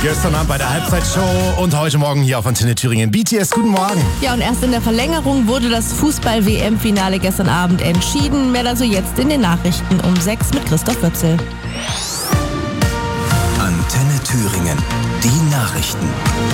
Gestern Abend bei der Halbzeitshow und heute Morgen hier auf Antenne Thüringen. BTS, guten Morgen. Ja, und erst in der Verlängerung wurde das Fußball-WM-Finale gestern Abend entschieden. Mehr dazu jetzt in den Nachrichten um 6 mit Christoph Wötzel. Antenne Thüringen, die Nachrichten.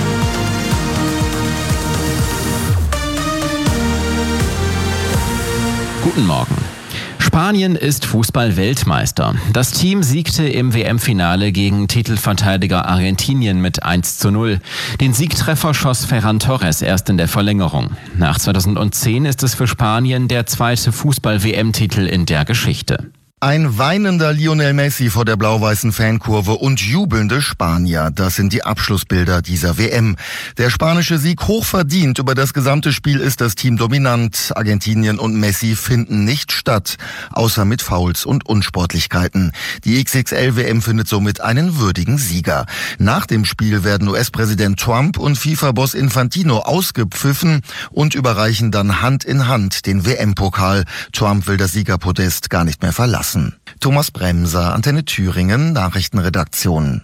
Guten Morgen. Spanien ist Fußball-Weltmeister. Das Team siegte im WM-Finale gegen Titelverteidiger Argentinien mit 1:0. Den Siegtreffer schoss Ferran Torres erst in der Verlängerung. Nach 2010 ist es für Spanien der zweite Fußball-WM-Titel in der Geschichte. Ein weinender Lionel Messi vor der blau-weißen Fankurve und jubelnde Spanier. Das sind die Abschlussbilder dieser WM. Der spanische Sieg hochverdient. Über das gesamte Spiel ist das Team dominant. Argentinien und Messi finden nicht statt, außer mit Fouls und Unsportlichkeiten. Die XXL-WM findet somit einen würdigen Sieger. Nach dem Spiel werden US-Präsident Trump und FIFA-Boss Infantino ausgepfiffen und überreichen dann Hand in Hand den WM-Pokal. Trump will das Siegerpodest gar nicht mehr verlassen. Thomas Bremser, Antenne Thüringen, Nachrichtenredaktion.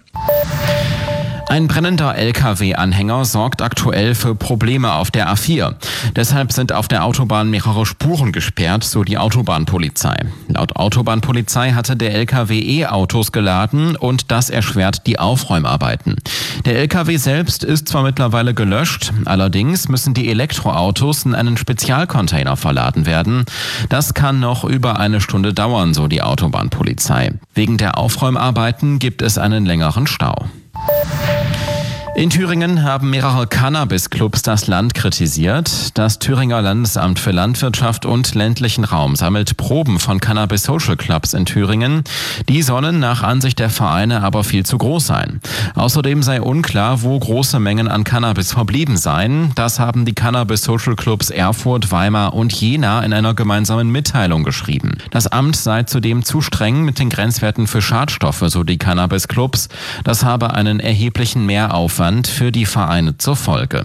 Ein brennender LKW-Anhänger sorgt aktuell für Probleme auf der A4. Deshalb sind auf der Autobahn mehrere Spuren gesperrt, so die Autobahnpolizei. Laut Autobahnpolizei hatte der LKW E-Autos geladen und das erschwert die Aufräumarbeiten. Der LKW selbst ist zwar mittlerweile gelöscht, allerdings müssen die Elektroautos in einen Spezialcontainer verladen werden. Das kann noch über eine Stunde dauern, so die Autobahnpolizei. Wegen der Aufräumarbeiten gibt es einen längeren Stau. In Thüringen haben mehrere Cannabis-Clubs das Land kritisiert. Das Thüringer Landesamt für Landwirtschaft und ländlichen Raum sammelt Proben von Cannabis-Social-Clubs in Thüringen. Die sollen nach Ansicht der Vereine aber viel zu groß sein. Außerdem sei unklar, wo große Mengen an Cannabis verblieben seien. Das haben die Cannabis-Social-Clubs Erfurt, Weimar und Jena in einer gemeinsamen Mitteilung geschrieben. Das Amt sei zudem zu streng mit den Grenzwerten für Schadstoffe, so die Cannabis-Clubs. Das habe einen erheblichen Mehraufwand für die Vereine zur Folge.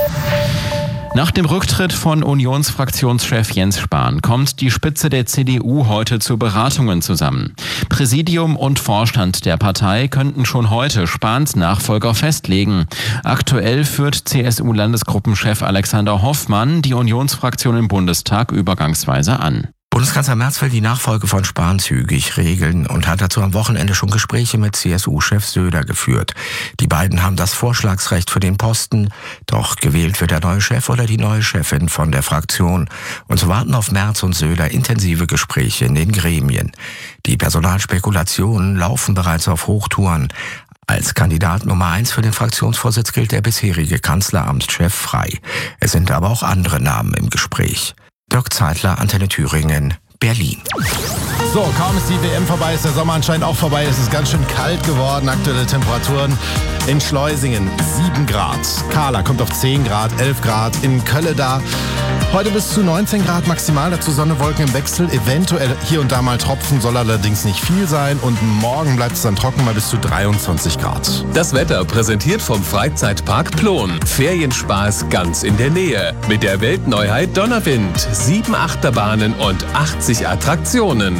Nach dem Rücktritt von Unionsfraktionschef Jens Spahn kommt die Spitze der CDU heute zu Beratungen zusammen. Präsidium und Vorstand der Partei könnten schon heute Spahns Nachfolger festlegen. Aktuell führt CSU-Landesgruppenchef Alexander Hoffmann die Unionsfraktion im Bundestag übergangsweise an. Bundeskanzler Merz will die Nachfolge von Spahn zügig regeln und hat dazu am Wochenende schon Gespräche mit CSU-Chef Söder geführt. Die beiden haben das Vorschlagsrecht für den Posten, doch gewählt wird der neue Chef oder die neue Chefin von der Fraktion. Und so warten auf Merz und Söder intensive Gespräche in den Gremien. Die Personalspekulationen laufen bereits auf Hochtouren. Als Kandidat Nummer 1 für den Fraktionsvorsitz gilt der bisherige Kanzleramtschef Frey. Es sind aber auch andere Namen im Gespräch. Dirk Zeitler, Antenne Thüringen, Berlin. So, kaum ist die WM vorbei, ist der Sommer anscheinend auch vorbei. Es ist ganz schön kalt geworden. Aktuelle Temperaturen in Schleusingen 7 Grad. Kahla kommt auf 10 Grad, 11 Grad. In Kölleda heute bis zu 19 Grad maximal. Dazu Sonne, Wolken im Wechsel. Eventuell hier und da mal Tropfen, soll allerdings nicht viel sein. Und morgen bleibt es dann trocken bei bis zu 23 Grad. Das Wetter präsentiert vom Freizeitpark Plon. Ferienspaß ganz in der Nähe. Mit der Weltneuheit Donnerwind. 7 Achterbahnen und 80 Attraktionen.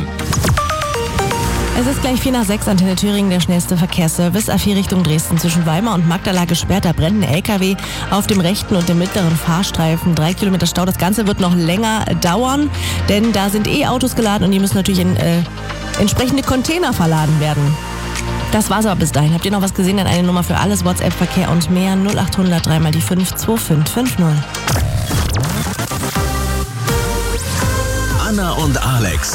Es ist gleich 4 nach 6, Antenne Thüringen, der schnellste Verkehrsservice. A4 Richtung Dresden zwischen Weimar und Magdala gesperrt. Da brennt ein LKW auf dem rechten und dem mittleren Fahrstreifen. 3 Kilometer Stau. Das Ganze wird noch länger dauern, denn da sind E-Autos geladen und die müssen natürlich in entsprechende Container verladen werden. Das war's aber bis dahin. Habt ihr noch was gesehen? Dann eine Nummer für alles, WhatsApp-Verkehr und mehr. 0800 3 mal die 5 2550. Anna und Alex